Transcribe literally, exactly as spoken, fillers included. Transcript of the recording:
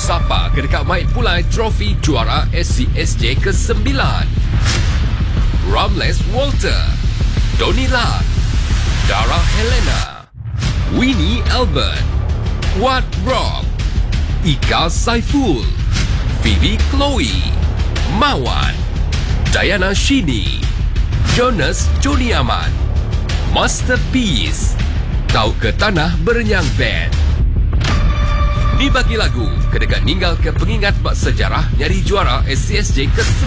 Sapa ke dekat Maid Pulai trofi juara S C S J ke sembilan. Ramles Walter, Donila, Dara Helena, Winnie Albert, Wat Rob, Ika Saiful, Phoebe Chloe, Mawan, Diana Shini, Jonas Joni Ahmad, Masterpiece, Tau ke Tanah Berenyang Band. Ni bagi lagu ke dekat ninggal ke pengingat bak sejarah nyari juara S C S J ke